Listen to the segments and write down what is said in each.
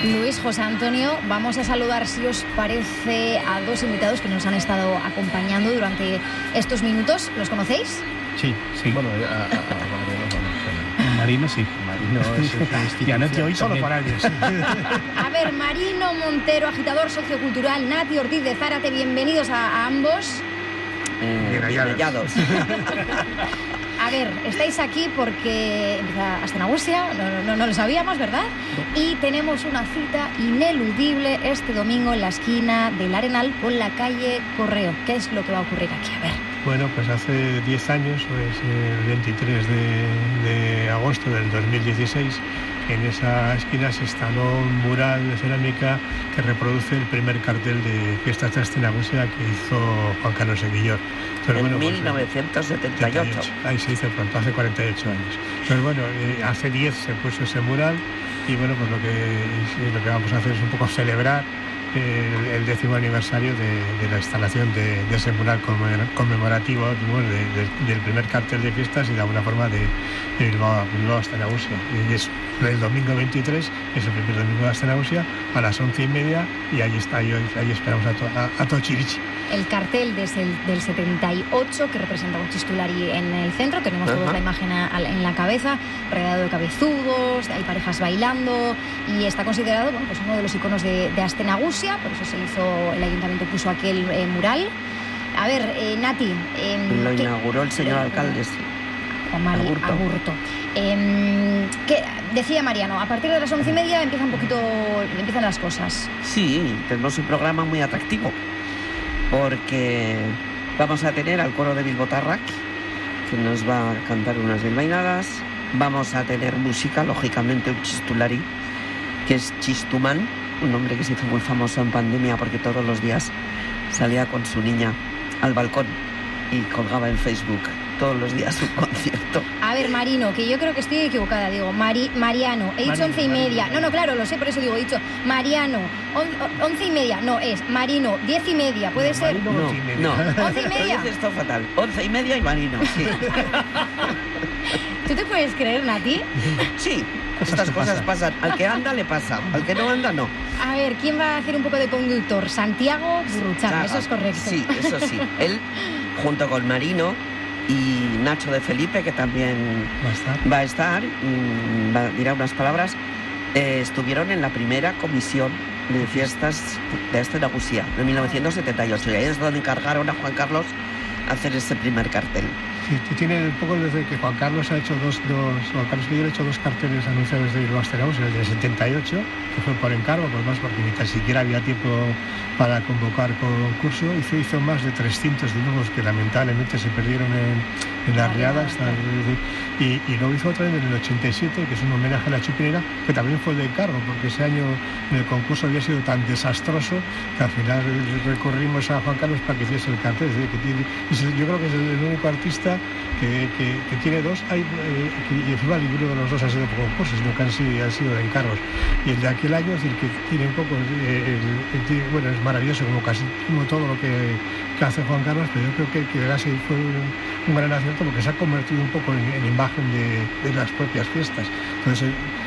Luis, José Antonio, vamos a saludar, si os parece, a dos invitados que nos han estado acompañando durante estos minutos. ¿Los conocéis? Sí. Bueno, Marino sí. Marino es y a Nati hoy solo por años. A ver, Marino Montero, agitador sociocultural, Nati Ortiz de Zárate, bienvenidos a ambos. Bien hallados. A ver, estáis aquí porque empieza Astenagusia, no lo sabíamos, ¿verdad? Y tenemos una cita ineludible este domingo en la esquina del Arenal con la calle Correo. ¿Qué es lo que va a ocurrir aquí? A ver. Bueno, pues hace 10 años, pues el 23 de agosto del 2016, en esa esquina se instaló un mural de cerámica que reproduce el primer cartel de Fiestas de Astenagusia que hizo Juan Carlos Eguillor. En 1978. Ahí se dice pronto, hace 48 años. Pero bueno, hace 10 se puso ese mural y bueno, pues lo que vamos a hacer es un poco celebrar el 10º aniversario de la instalación de ese mural conmemorativo, bueno, del primer cartel de fiestas y de alguna forma de Bilbao Astenagusia. Y es el domingo 23, es el primer domingo de Astenagusia, a las 11:30, y ahí esperamos a Tochirichi. El cartel desde del 78, que representa un Chistulari en el centro. Tenemos todos la imagen en la cabeza, rodeado de cabezudos, hay parejas bailando, y está considerado, bueno, pues uno de los iconos de Astenagusia. Por eso el ayuntamiento puso aquel mural. A ver, Nati. Lo inauguró el señor alcalde, sí. Juan Mari Agurto. ¿Qué decía Mariano? A partir de las 11:30 empiezan las cosas. Sí, tenemos un programa muy atractivo, porque vamos a tener al coro de Bilbotarrak, que nos va a cantar unas bilbainadas. Vamos a tener música, lógicamente, un Chistulari, que es Chistumán, un hombre que se hizo muy famoso en pandemia porque todos los días salía con su niña al balcón y colgaba en Facebook todos los días un concierto. A ver, Marino, que yo creo que estoy equivocada, digo, Mariano, he dicho 11:30. No, claro, lo sé, por eso digo, he dicho Mariano, 11:30, no, es Marino, 10:30, ¿puede ser? No. 11:30. Esto es fatal, 11:30 y Marino, sí. ¿Tú te puedes creer, Nati? Sí, estas cosas pasan. Al que anda le pasa, al que no anda no. A ver, ¿quién va a hacer un poco de conductor? Santiago Burruchaga, eso es correcto. Sí, eso sí. Él, junto con Marino y Nacho de Felipe, que también va a estar, dirá unas palabras, estuvieron en la primera comisión de fiestas de Astenagusia de 1978, y ahí es donde encargaron a Juan Carlos hacer ese primer cartel. Sí, tiene un poco desde que Juan Carlos ha hecho Juan Carlos Guillermo ha hecho dos carteles anunciados de Bilbao Astenagusia, el de 78, que fue por encargo, pues más porque ni tan siquiera había tiempo para convocar concurso, y se hizo más de 300 dibujos que lamentablemente se perdieron en las riadas, y luego hizo otra en el 87, que es un homenaje a la Chupinera, que también fue de encargo, porque ese año en el concurso había sido tan desastroso que al final recurrimos a Juan Carlos para que hiciese el cartel. Yo creo que es el único artista que tiene dos, y encima ninguno de los dos ha sido por concursos, sino que han sido de encargos. Y el de aquel año, es decir, que tiene un poco, bueno, es maravilloso como todo lo que hace Juan Carlos, pero yo creo que casi fue un gran acierto, porque se ha convertido un poco en imagen de las propias fiestas. Entonces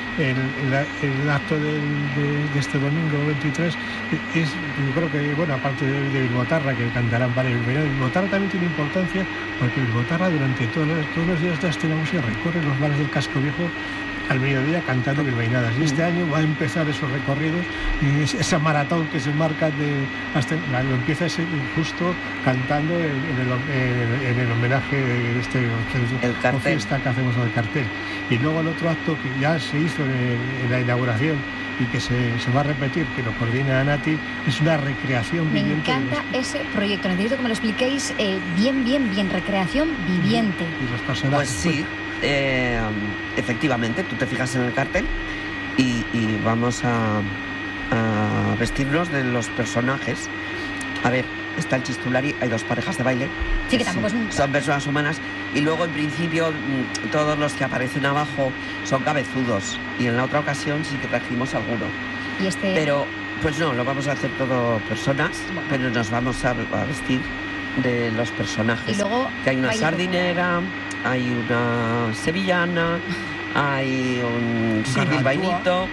el acto de este domingo 23 es, yo creo que, bueno, aparte de Bilbotarra, que cantarán varios bilbainadas, Bilbotarra también tiene importancia, porque Bilbotarra durante todos los días de Astenagusia recorre los bares del Casco Viejo al mediodía cantando bilbainadas, y este año va a empezar esos recorridos, y esa maratón que se marca lo empieza justo cantando en el homenaje el cartel, fiesta que hacemos del cartel. Y luego el otro acto que ya se hizo en la inauguración y que se va a repetir, que lo coordina Nati, es una recreación viviente. Me encanta ese proyecto, necesito que me lo expliquéis bien, recreación viviente. Y los personajes. Pues sí. Efectivamente, tú te fijas en el cartel y vamos a vestirnos de los personajes. A ver, está el Chistulari, hay dos parejas de baile. Sí, que tampoco son personas humanas, y luego en principio todos los que aparecen abajo son cabezudos, y en la otra ocasión sí que trajimos alguno. Pero pues no, lo vamos a hacer todo personas, pero nos vamos a vestir de los personajes. Y luego que hay una sardinera, hay una sevillana, hay un bilbainito,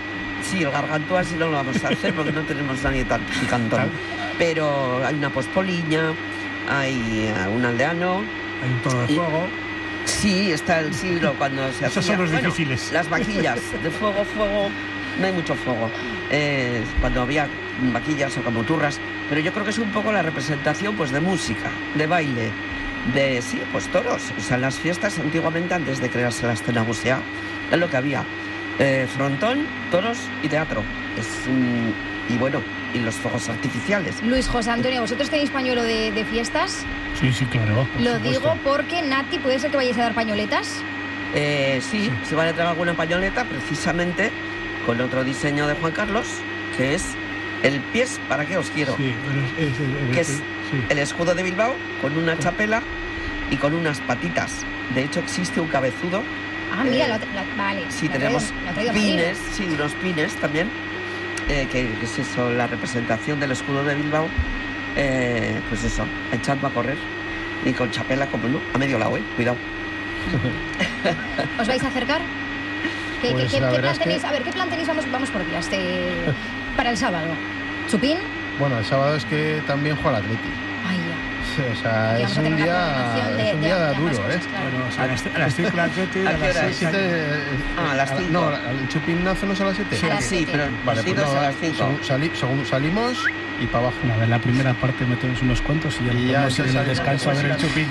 Sí, el gargantúa sí no lo vamos a hacer porque no tenemos nadie tan picantón. Pero hay una pospoliña, hay un aldeano. Hay un toro de fuego. Sí, está el siglo cuando se hacía. Esos son los difíciles. Las vaquillas de fuego, no hay mucho fuego. Cuando había vaquillas o camuturras, pero yo creo que es un poco la representación pues de música, de baile, de pues toros. O sea, las fiestas antiguamente, antes de crearse la escena gusia, es lo que había. Frontón, toros y teatro. Y bueno, y los fuegos artificiales. Luis José Antonio, ¿vosotros tenéis pañuelo de fiestas? Sí, claro. Lo digo porque, Nati, ¿puede ser que vayáis a dar pañoletas? Sí, se van a traer alguna pañoleta precisamente con otro diseño de Juan Carlos, que es el pies para qué os quiero. Sí, que es el escudo de Bilbao con una chapela y con unas patitas. De hecho, existe un cabezudo. Ah, mira, vale. Sí, tenemos pines, sí, unos pines también, que es eso, la representación del escudo de Bilbao. Pues eso, echando a correr y con chapela como no, a medio lado, cuidado. ¿Os vais a acercar? ¿Qué plan tenéis? A ver, ¿qué plan tenéis? Vamos por días. Para el sábado. ¿Chupín? Bueno, el sábado es que también juega el Atleti. Ay, ya. O sea, es un día duro, ¿eh? Bueno, o sea, a las 5 la Atleti, ¿A qué hora es? A las 5. No, el Chupín nace no es a las 7. Sí, pero vale, pues a las 5. Salimos y para abajo. A ver, la primera parte metemos unos cuantos y ya podemos ir en el descanso a ver el Chupín.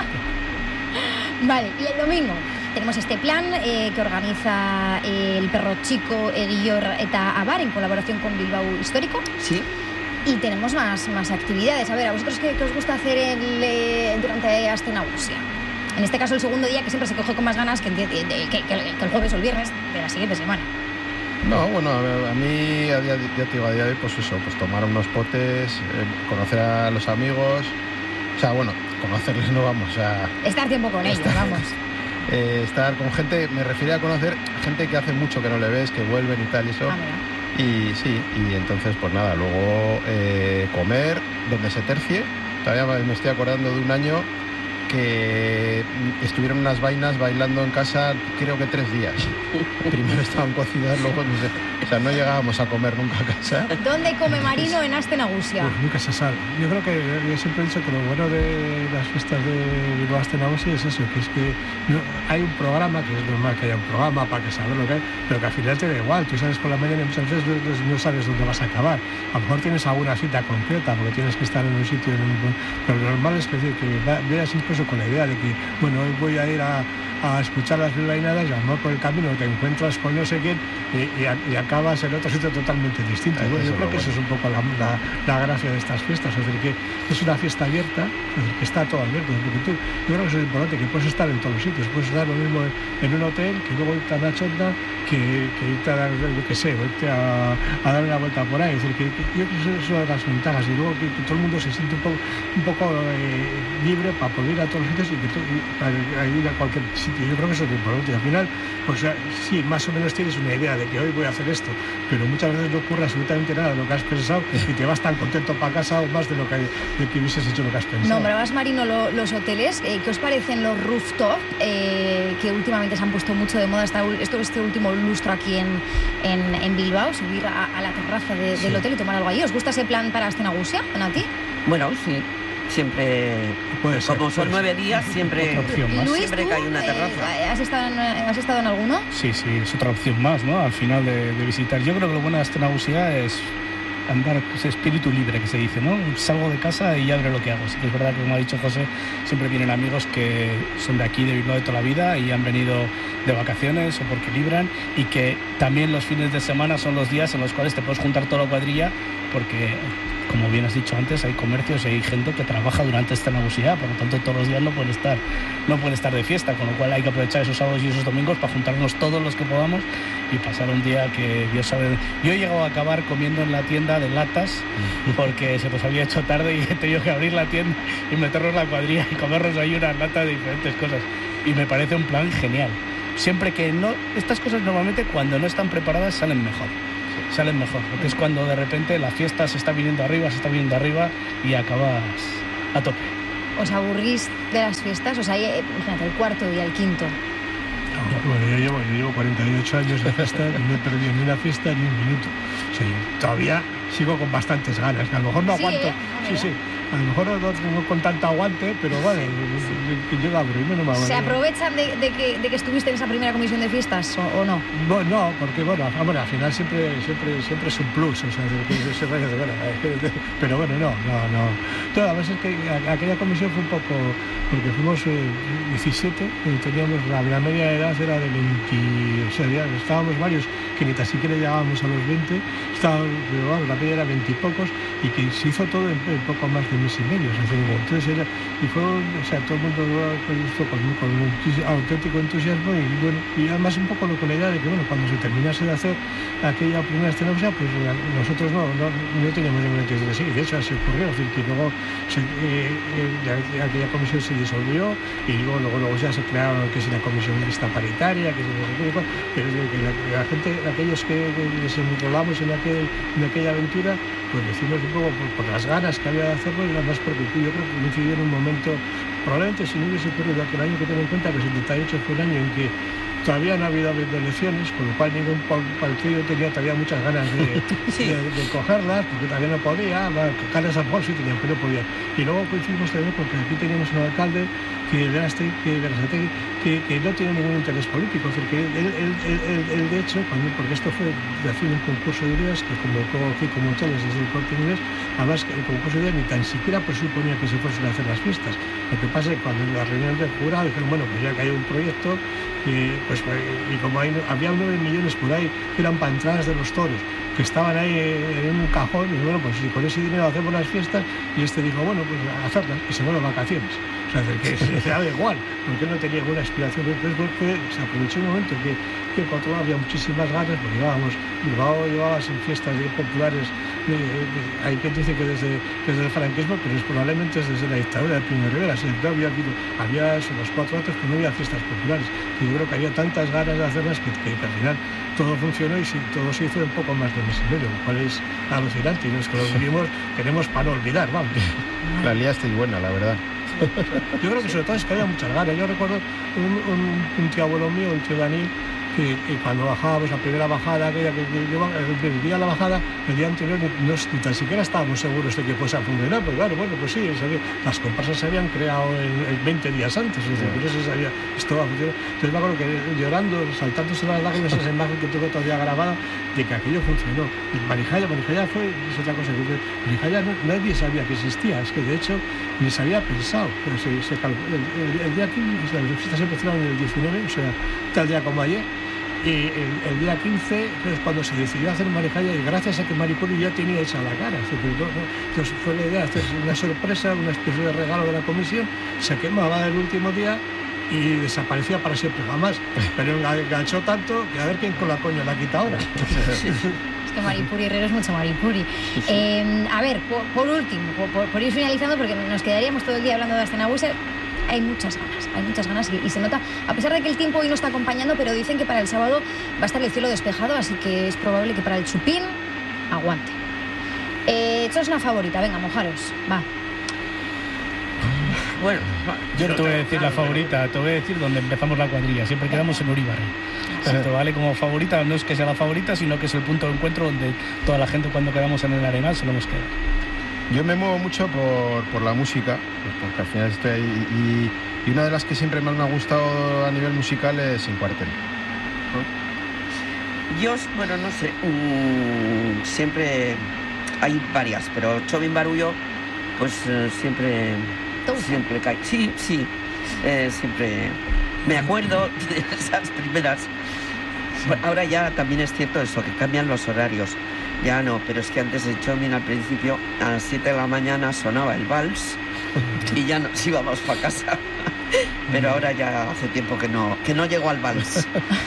Vale, y el domingo tenemos este plan que organiza el Perro Chico Eguillor eta Abar en colaboración con Bilbao Histórico. Sí. Y tenemos más actividades. A ver, ¿a vosotros qué os gusta hacer durante Aste Nagusia? En este caso el segundo día, que siempre se coge con más ganas que el jueves o el viernes de la siguiente semana. No, bueno, a mí a día de hoy, pues eso, pues tomar unos potes, conocer a los amigos, o sea, bueno, conocerles no vamos a... Estar tiempo con ellos, vamos. Estar con gente, me refiero a conocer gente que hace mucho que no le ves, que vuelven y tal y eso. Y sí, y entonces pues nada, luego comer, donde se tercie. Todavía me estoy acordando de un año que estuvieron unas vainas bailando en casa, creo que 3 días. Primero estaban cocidas, luego no sé, o sea, no llegábamos a comer nunca a casa. ¿Dónde come Marino en Aste Nagusia? Pues nunca se sabe. Yo creo que yo siempre he dicho que lo bueno de las fiestas de Bilbao Aste Nagusia es eso, que es que hay un programa, que es normal que haya un programa para que saber lo que hay, pero que al final te da igual. Tú sales por la mañana y muchas veces no sabes dónde vas a acabar. A lo mejor tienes alguna cita concreta porque tienes que estar en un sitio, pero lo normal es que veas incluso con la idea de que, bueno, hoy voy a ir a escuchar las bilbainadas y a lo mejor por el camino te encuentras con no sé quién y acabas en otro sitio totalmente distinto. Bueno, yo creo que eso es un poco la gracia de estas fiestas, es decir, que es una fiesta abierta, es decir, que está todo abierto, porque yo creo que eso es importante, que puedes estar en todos los sitios, puedes estar lo mismo en un hotel, que luego irte a una chonda, que irte a dar, yo qué sé, o irte a dar una vuelta por ahí, es decir, que yo creo que eso es una de las ventajas, y luego que todo el mundo se siente un poco libre para poder ir a todos los sitios y para ir a cualquier sitio. Yo creo que eso es lo importante. Al final, pues sí, más o menos tienes una idea de que hoy voy a hacer esto, pero muchas veces no ocurre absolutamente nada de lo que has pensado y te vas tan contento para casa o más de lo que hubieses hecho lo que has pensado. Nombrabas, Marino, los hoteles. ¿Qué os parecen los rooftop que últimamente se han puesto mucho de moda este último lustro aquí en Bilbao? Subir a la terraza del hotel y tomar algo ahí. ¿Os gusta ese plan para Aste Nagusia, Nati? Bueno, sí. Siempre, como son 9 días, siempre Luis, que hay una terraza. ¿Has estado en alguno? Sí, es otra opción más, ¿no? Al final de visitar. Yo creo que lo bueno de Aste Nagusia es andar, ese espíritu libre que se dice, ¿no? Salgo de casa y ya veré lo que hago. Sí que es verdad que, como ha dicho José, siempre vienen amigos que son de aquí, de Bilbao de toda la vida y han venido de vacaciones o porque libran, y que también los fines de semana son los días en los cuales te puedes juntar toda la cuadrilla, porque, como bien has dicho antes, hay comercios y hay gente que trabaja durante esta Nagusia, por lo tanto todos los días no pueden estar de fiesta, con lo cual hay que aprovechar esos sábados y esos domingos para juntarnos todos los que podamos y pasar un día que Dios sabe. Yo he llegado a acabar comiendo en la tienda de latas porque se nos había hecho tarde y he tenido que abrir la tienda y meternos la cuadrilla y comernos ahí unas latas de diferentes cosas, y me parece un plan genial. Siempre que no, estas cosas normalmente cuando no están preparadas salen mejor, porque es cuando de repente la fiesta se está viniendo arriba y acabas a tope. ¿Os aburrís de las fiestas? O sea, imagínate, el cuarto día, el quinto. Bueno, yo llevo 48 años de fiesta y no he perdido ni una fiesta ni un minuto. O sea, todavía sigo con bastantes ganas, que a lo mejor no aguanto. Sí. A lo mejor no con tanto aguante, pero bueno, que llega a primero no me ¿Se aprovechan de que estuviste en esa primera comisión de fiestas o no? No, porque bueno, al final siempre es un plus, o sea, pero bueno, no. A veces que aquella comisión fue un poco, porque fuimos 17, y teníamos la media de edad era de 20, o sea, ya estábamos varios que ni tan siquiera llegábamos a los 20, pero bueno, la media era 20 y pocos, y que se hizo todo en poco más de mes y medio, entonces todo el mundo hizo con un auténtico entusiasmo y además un poco con la idea de que bueno, cuando se terminase de hacer aquella primera escena, pues nosotros no teníamos ninguna intención de seguir, de hecho así ocurrió, es decir, que luego aquella comisión se disolvió y luego ya se crearon que si la comisión lista paritaria, que si no sé qué, pero que la gente, aquellos que desenrolamos en aquella aventura, pues decimos un poco por las ganas que había de hacerlo, y además porque yo creo que coincidió en un momento, probablemente si no hubiese ocurrido aquel año, que tener en cuenta que el 78 fue un año en que todavía no ha habido elecciones, con lo cual ningún partido tenía todavía muchas ganas de cogerlas, porque todavía no podía, ganas a lo mejor sí tenían, pero no podían. Y luego coincidimos también porque aquí teníamos un alcalde que no tiene ningún interés político, es decir, que él de hecho, porque esto fue de hacer un concurso de ideas que convocó aquí como hoteles desde el Corte Inglés, además que el concurso de ideas ni tan siquiera presuponía que se fuesen a hacer las fiestas. Lo que pasa es que cuando en la reunión del jurado dijeron, bueno, pues ya que hay un proyecto, y como había 9 millones por ahí que eran para entradas de los toros, que estaban ahí en un cajón, y bueno, pues si con ese dinero hacemos las fiestas, y dijo, bueno, pues a hacerlas, y se fueron de vacaciones. O sea, que se daba igual, porque no tenía ninguna aspiración. Entonces se aprovechó un momento que en Controlado había muchísimas ganas, porque Bilbao llevaba sin fiestas populares, hay quien dice que desde el franquismo, pero probablemente es desde la dictadura de Primo de Rivera. Había los 4 años que no había fiestas populares, y yo creo que había tantas ganas de hacerlas que al final todo funcionó y todo se hizo en poco más de un mes y medio, lo cual es alucinante, y los que lo vivimos tenemos para no olvidar, vamos. La liasteis buena, la verdad. Yo creo que sobre todo es que había muchas ganas. Yo recuerdo un tío abuelo mío, un tío Daniel, que cuando bajábamos la primera bajada, aquella que el día de la bajada, el día anterior ni tan siquiera estábamos seguros de que fuese a funcionar, pues claro, bueno, pues sí, las comparsas se habían creado el 20 días antes, es decir, no se sabía, esto va a funcionar. Entonces me acuerdo que llorando, saltándose las lágrimas, esa imagen que tengo todavía grabada de que aquello funcionó. Y Marijaya es otra cosa, Marijaya nadie sabía que existía, es que de hecho ni se había pensado, pero el día 15, las fiestas empezaron el 19, o sea, tal día como ayer. Y el día 15 es cuando se decidió hacer Marijaya, y gracias a que Maripuri ya tenía hecha la cara. Entonces fue la idea de hacer una sorpresa, una especie de regalo de la comisión, se quemaba el último día y desaparecía para siempre, jamás. Pero enganchó tanto que a ver quién con la coña la quita ahora. Es que Maripuri Herrero es mucho Maripuri. A ver, por último, por ir finalizando, porque nos quedaríamos todo el día hablando de Astenaguer. Hay muchas ganas y se nota, a pesar de que el tiempo hoy no está acompañando, pero dicen que para el sábado va a estar el cielo despejado, así que es probable que para el Chupín aguante. Echos una favorita, venga, mojaros, va. Bueno, yo no te voy a decir la favorita, te voy a decir donde empezamos la cuadrilla, siempre quedamos en Uribarri. Tanto vale como favorita, no es que sea la favorita, sino que es el punto de encuentro donde toda la gente, cuando quedamos en el Arenal, se lo hemos quedado. Yo me muevo mucho por la música, pues porque al final estoy ahí, y una de las que siempre más me ha gustado a nivel musical es Sin Cuartel. Yo, bueno, no sé, siempre hay varias, pero Txobin Barullo, pues siempre cae. Sí, siempre me acuerdo de esas primeras. Bueno, ahora ya también es cierto eso, que cambian los horarios. Ya no, pero es que antes de Txobin al principio a las 7 de la mañana sonaba el vals y ya nos íbamos para casa. Pero ahora ya hace tiempo que no llego al vals.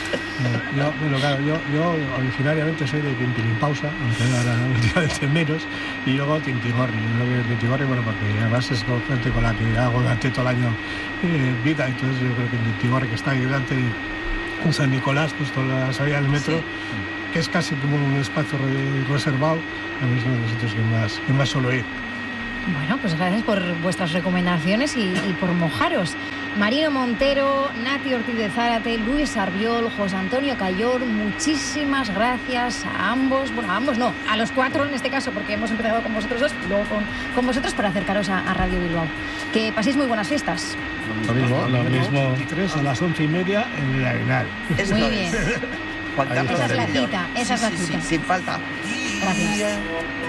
Yo originariamente soy de Pimpilimpausa, aunque ahora últimamente menos, y luego Tintigorri. Tintigorri, bueno, porque además es gente con la que hago durante todo el año vida, entonces yo creo que Tintigorri, que está ahí delante en San Nicolás, justo en la salida del metro, sí, que es casi como un espacio reservado, a mí es uno de los sitios que más suelo ir. Bueno, pues gracias por vuestras recomendaciones y por mojaros. Marino Montero, Nati Ortiz de Zárate, Luis Arbiol, José Antonio Cayor, muchísimas gracias a ambos, bueno, a ambos no, a los 4 en este caso, porque hemos empezado con vosotros 2 y luego con vosotros para acercaros a Radio Bilbao. Que paséis muy buenas fiestas. Lo mismo. 23 a las 11:30 en el Arenal. Muy bien. Juan Carlos, esa es la cita, esa es la cita. sin falta. Gracias.